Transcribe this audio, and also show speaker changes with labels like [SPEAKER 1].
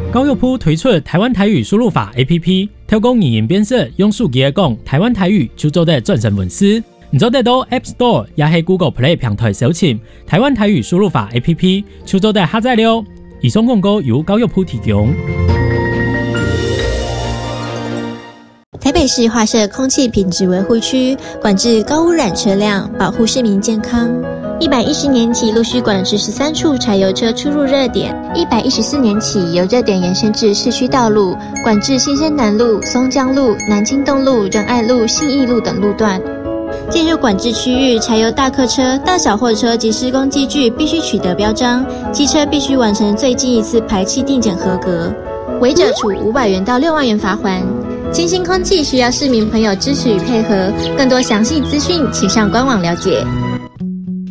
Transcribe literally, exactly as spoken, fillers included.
[SPEAKER 1] 高佑铺推出台湾台语输入法 A P P， 透过语音辨识，用手机讲台湾台语，就做得转成文字。你做得到 App Store 也係 Google Play 平台搜尋台灣台語輸入法 A P P， 就做得下載了。以上廣告由高佑鋪提供。
[SPEAKER 2] 台北市劃設空氣品質維護區，管制高污染車輛，保護市民健康。一百一十年起陸續管制十三處柴油車出入熱點，一百一十四年起由熱點延伸至市區道路，管制新生南路、松江路、南京東路、仁愛路、信義路等路段。進入管制區域，柴油大客車、大小貨車及施工機具必須取得標章，機車必須完成最近一次排氣定檢合格，違者處五百元到六萬元罰鍰。清新空氣需要市民朋友支持與配合，更多詳細資訊請上官網了解。